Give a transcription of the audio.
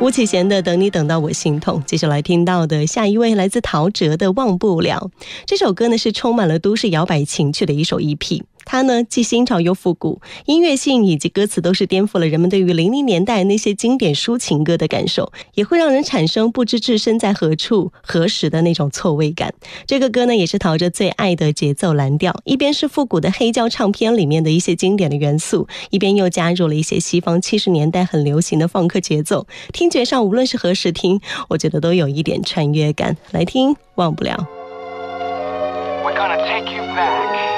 巫启贤的等你等到我心痛。接下来听到的下一位来自陶喆的忘不了。这首歌呢是充满了都市摇摆情趣的一首 EP，它呢既新潮又复古，音乐性以及歌词都是颠覆了人们对于00年代那些经典抒情歌的感受，也会让人产生不知置身在何处何时的那种错位感。这个歌呢也是陶喆最爱的节奏蓝调，一边是复古的黑胶唱片里面的一些经典的元素，一边又加入了一些西方70年代很流行的放克节奏，听觉上无论是何时听，我觉得都有一点穿越感。来听忘不了。 We're gonna take you back